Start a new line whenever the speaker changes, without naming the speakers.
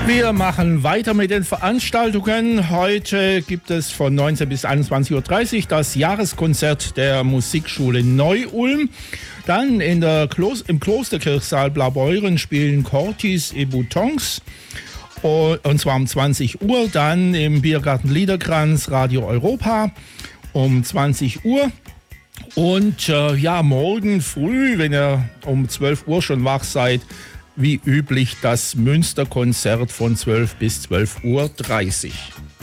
Wir machen weiter mit den Veranstaltungen. Heute gibt es von 19 bis 21.30 Uhr das Jahreskonzert der Musikschule Neu-Ulm. Dann im Klosterkirchsaal Blaubeuren spielen Cortis et Boutons. Und zwar um 20 Uhr. Dann im Biergarten Liederkranz Radio Europa um 20 Uhr. Und morgen früh, wenn ihr um 12 Uhr schon wach seid, wie üblich das Münsterkonzert von 12 bis 12.30 Uhr.